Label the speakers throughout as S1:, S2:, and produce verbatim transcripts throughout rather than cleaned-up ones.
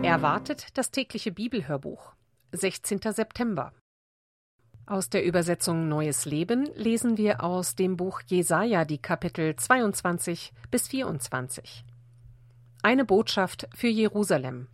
S1: Erwartet das tägliche Bibelhörbuch. sechzehnter September. Aus der Übersetzung Neues Leben lesen wir aus dem Buch Jesaja die Kapitel zweiundzwanzig bis vierundzwanzig. Eine Botschaft für Jerusalem.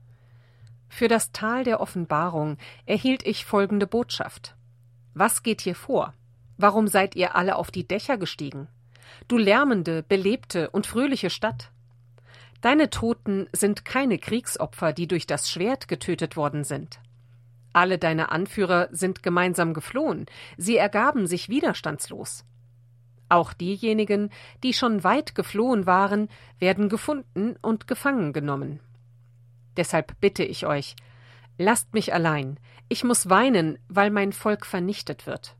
S1: Für das Tal der Offenbarung erhielt ich folgende Botschaft. Was geht hier vor? Warum seid ihr alle auf die Dächer gestiegen? Du lärmende, belebte und fröhliche Stadt. Deine Toten sind keine Kriegsopfer, die durch das Schwert getötet worden sind. Alle deine Anführer sind gemeinsam geflohen, sie ergaben sich widerstandslos. Auch diejenigen, die schon weit geflohen waren, werden gefunden und gefangen genommen. Deshalb bitte ich euch, lasst mich allein, ich muss weinen, weil mein Volk vernichtet wird.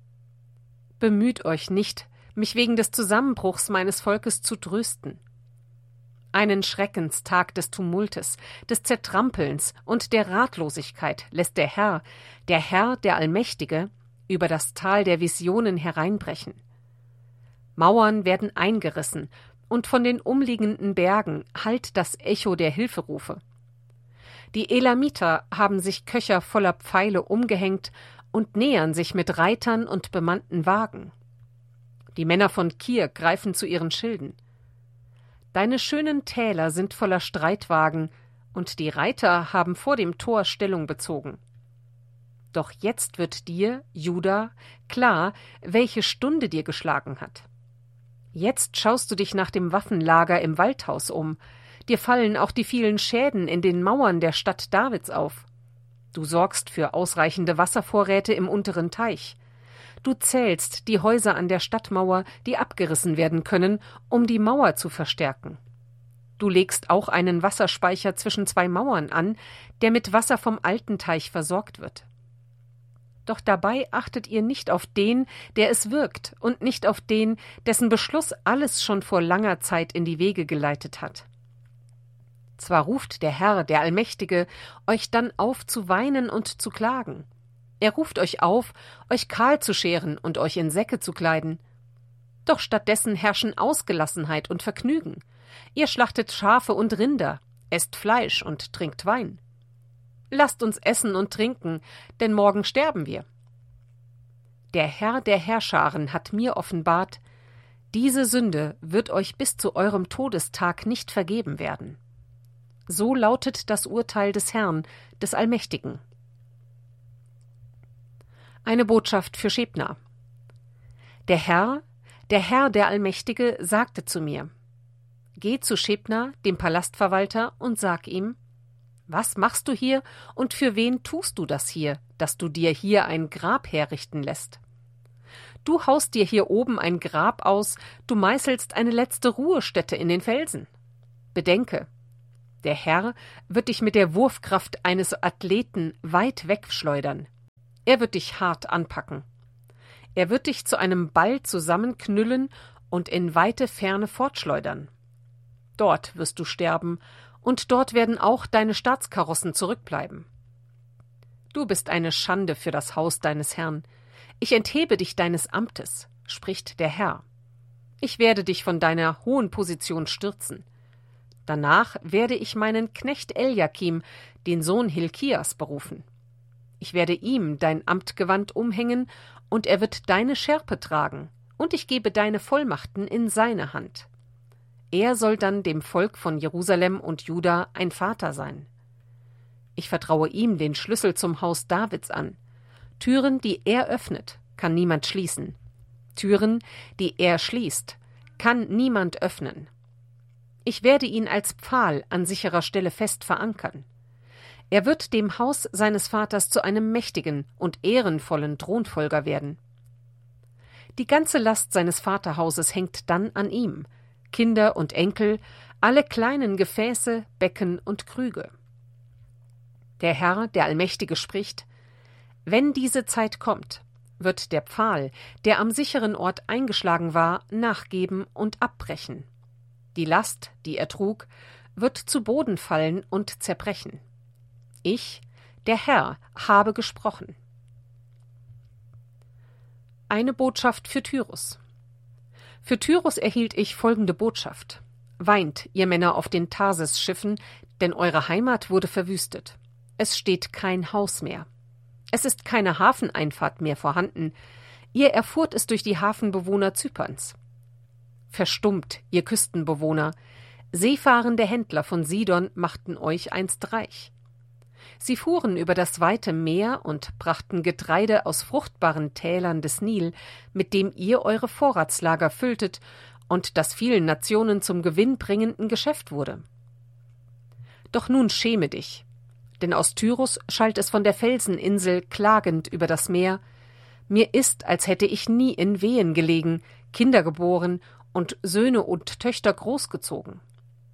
S1: Bemüht euch nicht, mich wegen des Zusammenbruchs meines Volkes zu trösten. Einen Schreckenstag des Tumultes, des Zertrampelns und der Ratlosigkeit lässt der Herr, der Herr, der Allmächtige, über das Tal der Visionen hereinbrechen. Mauern werden eingerissen, und von den umliegenden Bergen hallt das Echo der Hilferufe. Die Elamiter haben sich Köcher voller Pfeile umgehängt und nähern sich mit Reitern und bemannten Wagen. Die Männer von Kir greifen zu ihren Schilden. Deine schönen Täler sind voller Streitwagen, und die Reiter haben vor dem Tor Stellung bezogen. Doch jetzt wird dir, Juda, klar, welche Stunde dir geschlagen hat. Jetzt schaust du dich nach dem Waffenlager im Waldhaus um, dir fallen auch die vielen Schäden in den Mauern der Stadt Davids auf. Du sorgst für ausreichende Wasservorräte im unteren Teich. Du zählst die Häuser an der Stadtmauer, die abgerissen werden können, um die Mauer zu verstärken. Du legst auch einen Wasserspeicher zwischen zwei Mauern an, der mit Wasser vom alten Teich versorgt wird. Doch dabei achtet ihr nicht auf den, der es wirkt, und nicht auf den, dessen Beschluss alles schon vor langer Zeit in die Wege geleitet hat. Zwar ruft der Herr, der Allmächtige, euch dann auf zu weinen und zu klagen. Er ruft euch auf, euch kahl zu scheren und euch in Säcke zu kleiden. Doch stattdessen herrschen Ausgelassenheit und Vergnügen. Ihr schlachtet Schafe und Rinder, esst Fleisch und trinkt Wein. Lasst uns essen und trinken, denn morgen sterben wir. Der Herr der Herrscharen hat mir offenbart, diese Sünde wird euch bis zu eurem Todestag nicht vergeben werden. So lautet das Urteil des Herrn, des Allmächtigen. Eine Botschaft für Schebna. Der Herr, der Herr, der Allmächtige, sagte zu mir: Geh zu Schebna, dem Palastverwalter, und sag ihm: Was machst du hier und für wen tust du das hier, dass du dir hier ein Grab herrichten lässt? Du haust dir hier oben ein Grab aus, du meißelst eine letzte Ruhestätte in den Felsen. Bedenke, der Herr wird dich mit der Wurfkraft eines Athleten weit wegschleudern. Er wird dich hart anpacken. Er wird dich zu einem Ball zusammenknüllen und in weite Ferne fortschleudern. Dort wirst du sterben, und dort werden auch deine Staatskarossen zurückbleiben. Du bist eine Schande für das Haus deines Herrn. Ich enthebe dich deines Amtes, spricht der Herr. Ich werde dich von deiner hohen Position stürzen. Danach werde ich meinen Knecht Eliakim, den Sohn Hilkias, berufen. Ich werde ihm dein Amtgewand umhängen, und er wird deine Schärpe tragen, und ich gebe deine Vollmachten in seine Hand. Er soll dann dem Volk von Jerusalem und Juda ein Vater sein. Ich vertraue ihm den Schlüssel zum Haus Davids an. Türen, die er öffnet, kann niemand schließen. Türen, die er schließt, kann niemand öffnen. Ich werde ihn als Pfahl an sicherer Stelle fest verankern. Er wird dem Haus seines Vaters zu einem mächtigen und ehrenvollen Thronfolger werden. Die ganze Last seines Vaterhauses hängt dann an ihm, Kinder und Enkel, alle kleinen Gefäße, Becken und Krüge. Der Herr, der Allmächtige, spricht: Wenn diese Zeit kommt, wird der Pfahl, der am sicheren Ort eingeschlagen war, nachgeben und abbrechen. Die Last, die er trug, wird zu Boden fallen und zerbrechen. Ich, der Herr, habe gesprochen. Eine Botschaft für Tyrus. Für Tyrus erhielt ich folgende Botschaft. Weint, ihr Männer auf den Tarsis-Schiffen, denn eure Heimat wurde verwüstet. Es steht kein Haus mehr. Es ist keine Hafeneinfahrt mehr vorhanden. Ihr erfuhrt es durch die Hafenbewohner Zyperns. Verstummt, ihr Küstenbewohner, seefahrende Händler von Sidon machten euch einst reich. Sie fuhren über das weite Meer und brachten Getreide aus fruchtbaren Tälern des Nil, mit dem ihr eure Vorratslager fülltet und das vielen Nationen zum gewinnbringenden Geschäft wurde. Doch nun schäme dich, denn aus Tyrus schallt es von der Felseninsel klagend über das Meer: Mir ist, als hätte ich nie in Wehen gelegen, Kinder geboren und Söhne und Töchter großgezogen.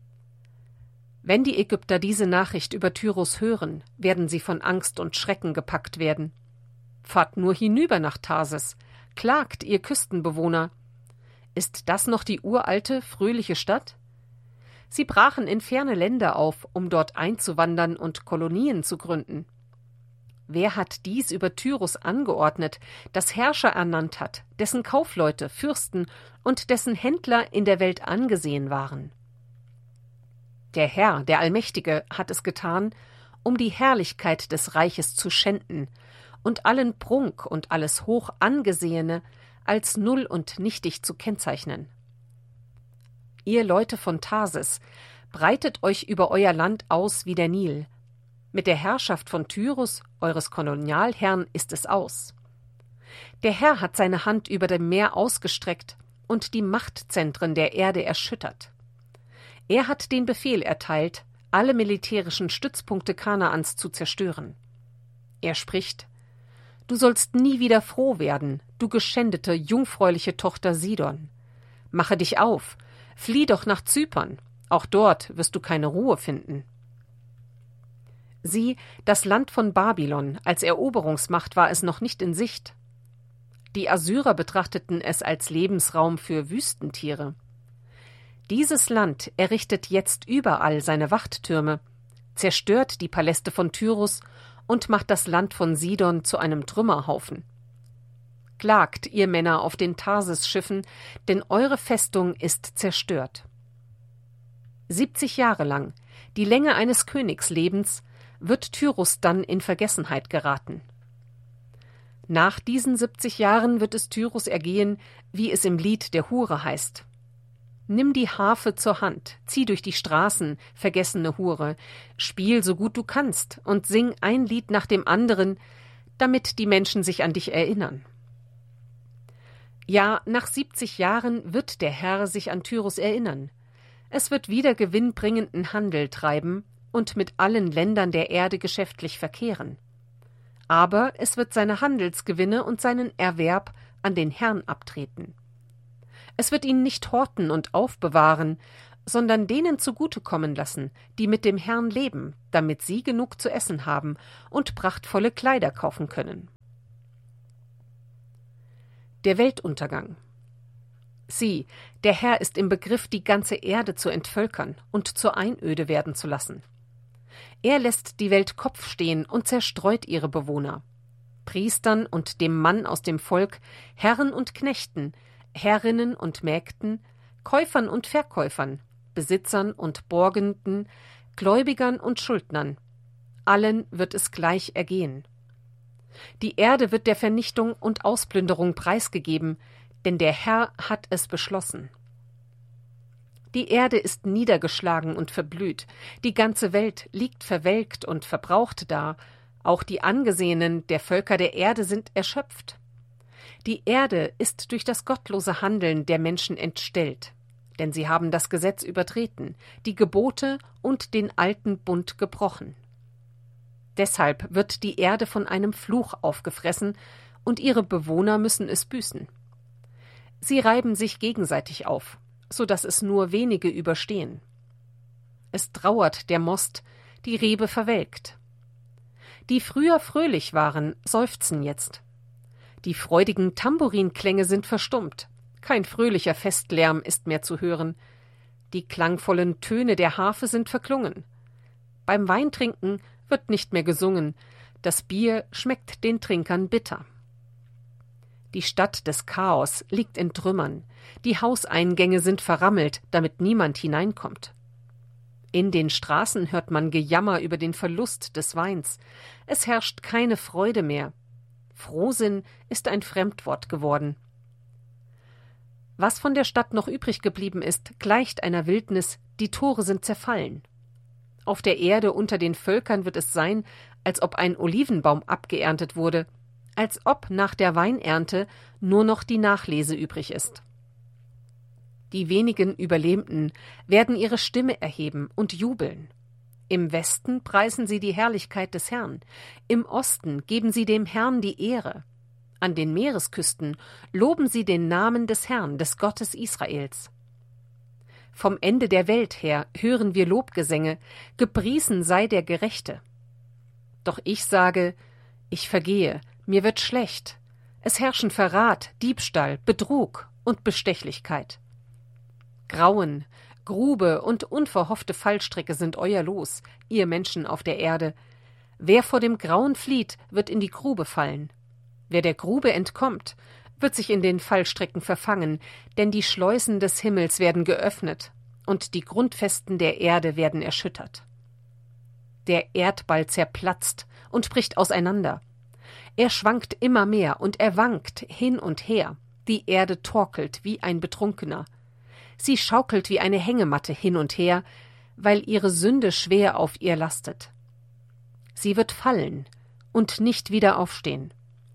S1: Wenn die Ägypter diese Nachricht über Tyrus hören, werden sie von Angst und Schrecken gepackt werden. Fahrt nur hinüber nach Tarsis, klagt, ihr Küstenbewohner. Ist das noch die uralte, fröhliche Stadt? Sie brachen in ferne Länder auf, um dort einzuwandern und Kolonien zu gründen. Wer hat dies über Tyrus angeordnet, das Herrscher ernannt hat, dessen Kaufleute, Fürsten und dessen Händler in der Welt angesehen waren? Der Herr, der Allmächtige, hat es getan, um die Herrlichkeit des Reiches zu schänden und allen Prunk und alles Hochangesehene als null und nichtig zu kennzeichnen. Ihr Leute von Tarsis, breitet euch über euer Land aus wie der Nil. Mit der Herrschaft von Tyrus, eures Kolonialherrn, ist es aus. Der Herr hat seine Hand über dem Meer ausgestreckt und die Machtzentren der Erde erschüttert. Er hat den Befehl erteilt, alle militärischen Stützpunkte Kanaans zu zerstören. Er spricht: Du sollst nie wieder froh werden, du geschändete, jungfräuliche Tochter Sidon. Mache dich auf, flieh doch nach Zypern, auch dort wirst du keine Ruhe finden. Sieh, das Land von Babylon, als Eroberungsmacht war es noch nicht in Sicht. Die Assyrer betrachteten es als Lebensraum für Wüstentiere. Dieses Land errichtet jetzt überall seine Wachttürme, zerstört die Paläste von Tyrus und macht das Land von Sidon zu einem Trümmerhaufen. Klagt, ihr Männer auf den Tarsis-Schiffen, denn eure Festung ist zerstört. Siebzig Jahre lang, die Länge eines Königslebens, wird Tyrus dann in Vergessenheit geraten. Nach diesen siebzig Jahren wird es Tyrus ergehen, wie es im Lied der Hure heißt: Nimm die Harfe zur Hand, zieh durch die Straßen, vergessene Hure, spiel so gut du kannst und sing ein Lied nach dem anderen, damit die Menschen sich an dich erinnern. Ja, nach siebzig Jahren wird der Herr sich an Tyrus erinnern. Es wird wieder gewinnbringenden Handel treiben und mit allen Ländern der Erde geschäftlich verkehren. Aber es wird seine Handelsgewinne und seinen Erwerb an den Herrn abtreten. Es wird ihn nicht horten und aufbewahren, sondern denen zugutekommen lassen, die mit dem Herrn leben, damit sie genug zu essen haben und prachtvolle Kleider kaufen können. Der Weltuntergang. Sieh, der Herr ist im Begriff, die ganze Erde zu entvölkern und zur Einöde werden zu lassen. Er lässt die Welt Kopf stehen und zerstreut ihre Bewohner. Priestern und dem Mann aus dem Volk, Herren und Knechten, Herrinnen und Mägden, Käufern und Verkäufern, Besitzern und Borgenden, Gläubigern und Schuldnern. Allen wird es gleich ergehen. Die Erde wird der Vernichtung und Ausplünderung preisgegeben, denn der Herr hat es beschlossen. Die Erde ist niedergeschlagen und verblüht, die ganze Welt liegt verwelkt und verbraucht da, auch die Angesehenen der Völker der Erde sind erschöpft. Die Erde ist durch das gottlose Handeln der Menschen entstellt, denn sie haben das Gesetz übertreten, die Gebote und den alten Bund gebrochen. Deshalb wird die Erde von einem Fluch aufgefressen, und ihre Bewohner müssen es büßen. Sie reiben sich gegenseitig auf, so dass es nur wenige überstehen. Es trauert der Most, die Rebe verwelkt. Die früher fröhlich waren, seufzen jetzt. Die freudigen Tamburinklänge sind verstummt, kein fröhlicher Festlärm ist mehr zu hören. Die klangvollen Töne der Harfe sind verklungen. Beim Weintrinken wird nicht mehr gesungen, das Bier schmeckt den Trinkern bitter. Die Stadt des Chaos liegt in Trümmern, die Hauseingänge sind verrammelt, damit niemand hineinkommt. In den Straßen hört man Gejammer über den Verlust des Weins. Es herrscht keine Freude mehr. Frohsinn ist ein Fremdwort geworden. Was von der Stadt noch übrig geblieben ist, gleicht einer Wildnis, die Tore sind zerfallen. Auf der Erde unter den Völkern wird es sein, als ob ein Olivenbaum abgeerntet wurde, als ob nach der Weinernte nur noch die Nachlese übrig ist. Die wenigen Überlebenden werden ihre Stimme erheben und jubeln. Im Westen preisen sie die Herrlichkeit des Herrn, im Osten geben sie dem Herrn die Ehre. An den Meeresküsten loben sie den Namen des Herrn, des Gottes Israels. Vom Ende der Welt her hören wir Lobgesänge, gepriesen sei der Gerechte. Doch ich sage, ich vergehe, mir wird schlecht. Es herrschen Verrat, Diebstahl, Betrug und Bestechlichkeit. Grauen, Grube und unverhoffte Fallstricke sind euer Los, ihr Menschen auf der Erde. Wer vor dem Grauen flieht, wird in die Grube fallen. Wer der Grube entkommt, wird sich in den Fallstricken verfangen, denn die Schleusen des Himmels werden geöffnet und die Grundfesten der Erde werden erschüttert. Der Erdball zerplatzt und bricht auseinander. Er schwankt immer mehr und er wankt hin und her. Die Erde torkelt wie ein Betrunkener. Sie schaukelt wie eine Hängematte hin und her, weil ihre Sünde schwer auf ihr lastet. Sie wird fallen und nicht wieder aufstehen.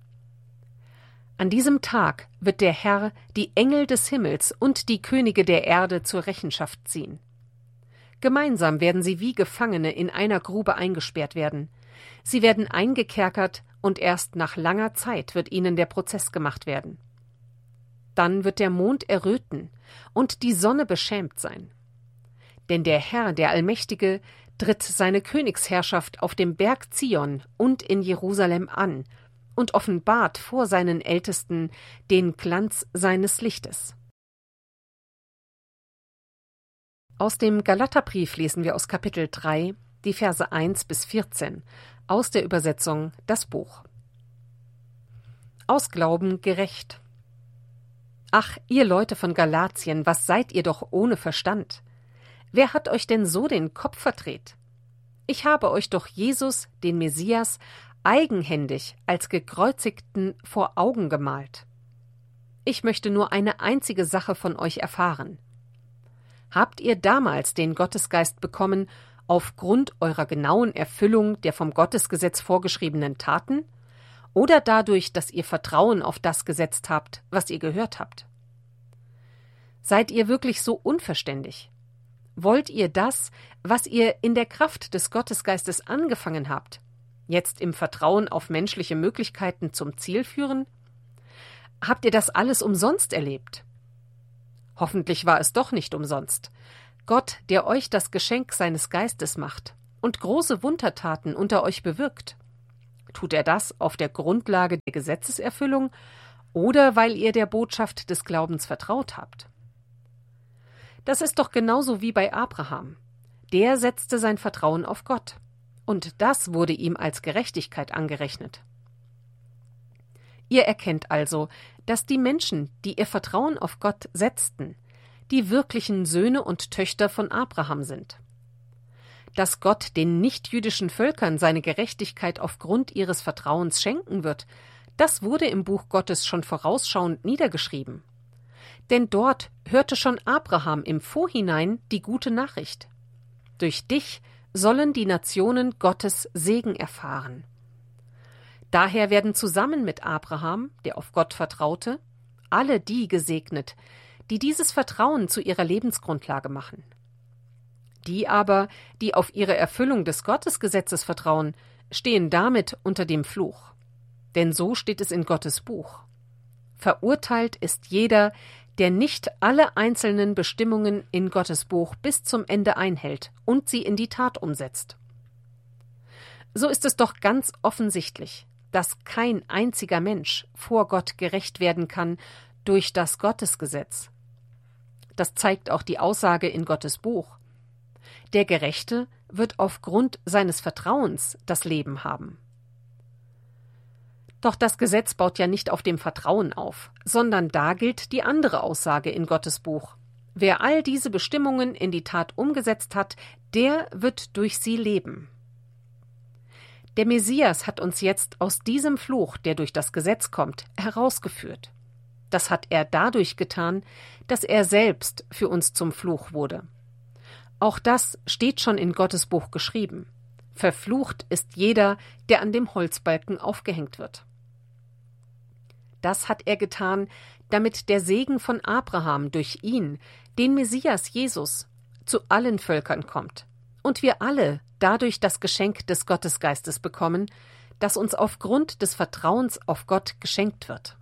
S1: An diesem Tag wird der Herr die Engel des Himmels und die Könige der Erde zur Rechenschaft ziehen. Gemeinsam werden sie wie Gefangene in einer Grube eingesperrt werden. Sie werden eingekerkert und erst nach langer Zeit wird ihnen der Prozess gemacht werden. Dann wird der Mond erröten und die Sonne beschämt sein. Denn der Herr, der Allmächtige, tritt seine Königsherrschaft auf dem Berg Zion und in Jerusalem an und offenbart vor seinen Ältesten den Glanz seines Lichtes. Aus dem Galaterbrief lesen wir aus Kapitel drei, die Verse eins bis vierzehn, aus der Übersetzung Das Buch. Aus Glauben gerecht. Ach, ihr Leute von Galatien, was seid ihr doch ohne Verstand? Wer hat euch denn so den Kopf verdreht? Ich habe euch doch Jesus, den Messias, eigenhändig als Gekreuzigten vor Augen gemalt. Ich möchte nur eine einzige Sache von euch erfahren. Habt ihr damals den Gottesgeist bekommen, aufgrund eurer genauen Erfüllung der vom Gottesgesetz vorgeschriebenen Taten, oder dadurch, dass ihr Vertrauen auf das gesetzt habt, was ihr gehört habt? Seid ihr wirklich so unverständig? Wollt ihr das, was ihr in der Kraft des Gottesgeistes angefangen habt, jetzt im Vertrauen auf menschliche Möglichkeiten zum Ziel führen? Habt ihr das alles umsonst erlebt? Hoffentlich war es doch nicht umsonst. Gott, der euch das Geschenk seines Geistes macht und große Wundertaten unter euch bewirkt. Tut er das auf der Grundlage der Gesetzeserfüllung oder weil ihr der Botschaft des Glaubens vertraut habt? Das ist doch genauso wie bei Abraham. Der setzte sein Vertrauen auf Gott, und das wurde ihm als Gerechtigkeit angerechnet. Ihr erkennt also, dass die Menschen, die ihr Vertrauen auf Gott setzten, die wirklichen Söhne und Töchter von Abraham sind. Dass Gott den nichtjüdischen Völkern seine Gerechtigkeit aufgrund ihres Vertrauens schenken wird, das wurde im Buch Gottes schon vorausschauend niedergeschrieben. Denn dort hörte schon Abraham im Vorhinein die gute Nachricht. Durch dich sollen die Nationen Gottes Segen erfahren. Daher werden zusammen mit Abraham, der auf Gott vertraute, alle die gesegnet, die dieses Vertrauen zu ihrer Lebensgrundlage machen. Die aber, die auf ihre Erfüllung des Gottesgesetzes vertrauen, stehen damit unter dem Fluch. Denn so steht es in Gottes Buch. Verurteilt ist jeder, der nicht alle einzelnen Bestimmungen in Gottes Buch bis zum Ende einhält und sie in die Tat umsetzt. So ist es doch ganz offensichtlich, dass kein einziger Mensch vor Gott gerecht werden kann durch das Gottesgesetz. Das zeigt auch die Aussage in Gottes Buch. Der Gerechte wird aufgrund seines Vertrauens das Leben haben. Doch das Gesetz baut ja nicht auf dem Vertrauen auf, sondern da gilt die andere Aussage in Gottes Buch. Wer all diese Bestimmungen in die Tat umgesetzt hat, der wird durch sie leben. Der Messias hat uns jetzt aus diesem Fluch, der durch das Gesetz kommt, herausgeführt. Das hat er dadurch getan, dass er selbst für uns zum Fluch wurde. Auch das steht schon in Gottes Buch geschrieben. Verflucht ist jeder, der an dem Holzbalken aufgehängt wird. Das hat er getan, damit der Segen von Abraham durch ihn, den Messias Jesus, zu allen Völkern kommt und wir alle dadurch das Geschenk des Gottesgeistes bekommen, das uns aufgrund des Vertrauens auf Gott geschenkt wird.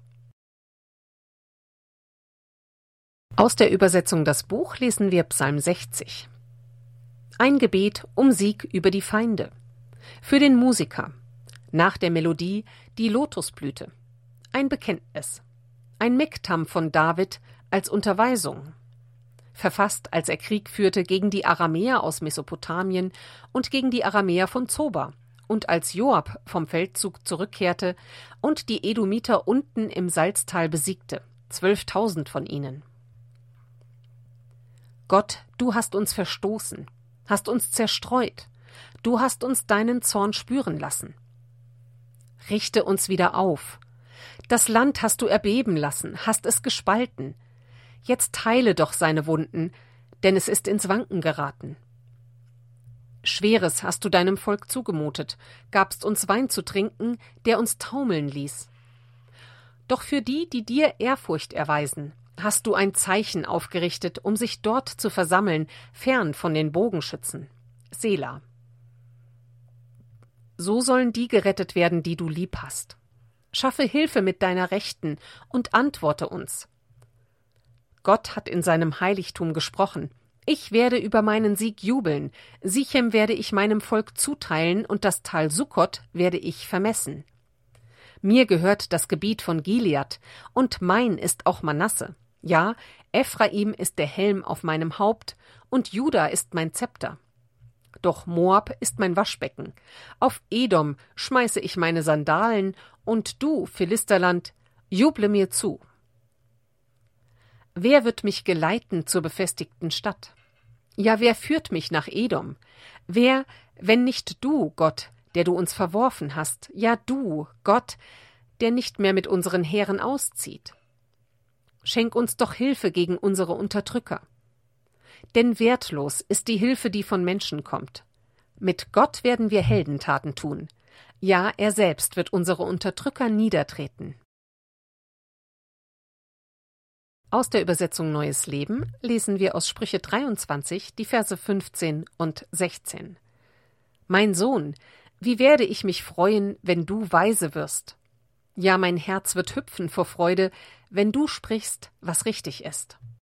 S1: Aus der Übersetzung Das Buch lesen wir Psalm sechzig. Ein Gebet um Sieg über die Feinde. Für den Musiker. Nach der Melodie die Lotusblüte. Ein Bekenntnis. Ein Miktam von David als Unterweisung. Verfasst, als er Krieg führte gegen die Aramäer aus Mesopotamien und gegen die Aramäer von Zoba und als Joab vom Feldzug zurückkehrte und die Edomiter unten im Salztal besiegte, zwölftausend von ihnen. Gott, du hast uns verstoßen, hast uns zerstreut, du hast uns deinen Zorn spüren lassen. Richte uns wieder auf. Das Land hast du erbeben lassen, hast es gespalten. Jetzt heile doch seine Wunden, denn es ist ins Wanken geraten. Schweres hast du deinem Volk zugemutet, gabst uns Wein zu trinken, der uns taumeln ließ. Doch für die, die dir Ehrfurcht erweisen, hast du ein Zeichen aufgerichtet, um sich dort zu versammeln, fern von den Bogenschützen. Sela. So sollen die gerettet werden, die du lieb hast. Schaffe Hilfe mit deiner Rechten und antworte uns. Gott hat in seinem Heiligtum gesprochen. Ich werde über meinen Sieg jubeln. Sichem werde ich meinem Volk zuteilen und das Tal Sukkot werde ich vermessen. Mir gehört das Gebiet von Gilead und mein ist auch Manasse. Ja, Ephraim ist der Helm auf meinem Haupt und Juda ist mein Zepter. Doch Moab ist mein Waschbecken. Auf Edom schmeiße ich meine Sandalen und du, Philisterland, juble mir zu. Wer wird mich geleiten zur befestigten Stadt? Ja, wer führt mich nach Edom? Wer, wenn nicht du, Gott, der du uns verworfen hast? Ja, du, Gott, der nicht mehr mit unseren Heeren auszieht. Schenk uns doch Hilfe gegen unsere Unterdrücker. Denn wertlos ist die Hilfe, die von Menschen kommt. Mit Gott werden wir Heldentaten tun. Ja, er selbst wird unsere Unterdrücker niedertreten. Aus der Übersetzung Neues Leben lesen wir aus Sprüche dreiundzwanzig die Verse fünfzehn und sechzehn. Mein Sohn, wie werde ich mich freuen, wenn du weise wirst? Ja, mein Herz wird hüpfen vor Freude, wenn du sprichst, was richtig ist.